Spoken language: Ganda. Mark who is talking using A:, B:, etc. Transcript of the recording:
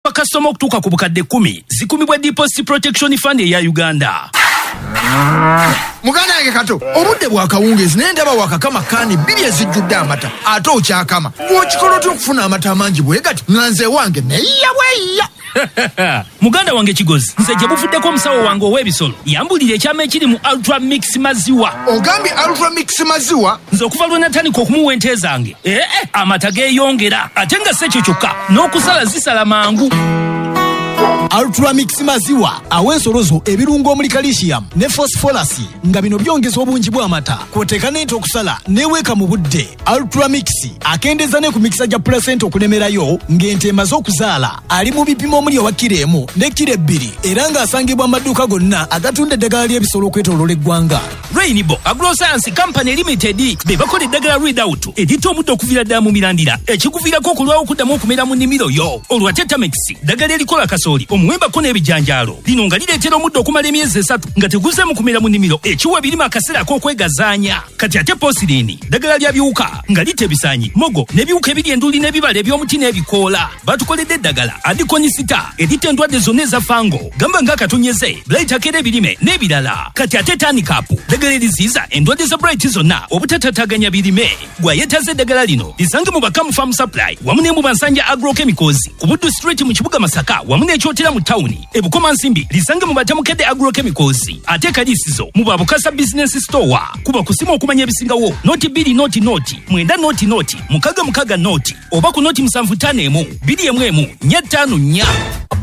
A: bakasitoma okutuuka ku bukadde 10 zikumibwa Deposit Protection Fund eya Uganda.
B: Muganda yange kato obudde bwakawungezi naye ndaba wakakama kaani 2 ezijjudde amata ate okyakama bw'okikola otya okufuna amata amangi bwe gati nganze wange neya bweya.
A: Muganda wange Kigozi, nze gye buvuddeko omusawo wange ow'ebisolo yambulira ekyama ekiri mu Ultra Mix maziwa.
B: Ogambye Ultra Mix maziwa?
A: Nze okuva lwe natandika okumuwa ente zange amata geeyongera ate nga si ekyo kyokka n'okusala zisala mangu.
C: Ultra Mix maziwa aw'ensolozo ebirungo omuli calcium ne phosphorus nga bino byongeza obungi bw'amata kw'oteeka n'ente okusala n'eweeka mu budde. Ultra Mix akendeeza ne ku mikisa gya placenta okulemerayo ng'ente emaze okuzaala. Ali mu bipimo omuli owa kilo 1 ne kilo 2 era ng'asangibwa mu maduuka gonna agatunda eddagala ly'ebisolo okwetooloola eggwanga.
A: Rainbow Agroscience Company Limited be bakola eddagala Readout eritta omuddo okuviira ddala mu mirandira ekikuviirako okulwawo okuddamu okumera mu nnimiro yo. Olwa Tetamix ddagala erikola kasooli omuwembako n'ebijanjaalo lino nga lireetera omuddo okumala emyezi 3 nga teguze mu kumera mu nnimiro ekiwa ebirima akaseera ak'okwegazaanya. Kati ate Posirini ddagala lya biwuka nga litta ebisaanyi mogo n'ebiwuka ebiri enduli n'ebibala eby'omuti n'ebikoola. Batukoledde eddagala Adikonisita eritta endwadde zonna eza fango gamba ng'akatonyeze Blight akera ebirime n'ebirala. Kati ate Tanikapu ddagala eriziyiza endwadde za Bright zonna obutatataaganya birime. Gwayetaze eddagala lino lisange mu Bakamu Farm Supply wamu ne mu Bansanja Agrochemicals ku Buddu Street mu kibuga Masaka wamu n'ekyotera mu tawuni ebukoma nsimbi lisange mu Batamukedde Agrochemicals ate kalisizo mu Babukasa Business Store kuba kusima okumanya ebisingawo noti 2 noti 9 noti 6 mukaga noti oba ku noti 751 2 4 4.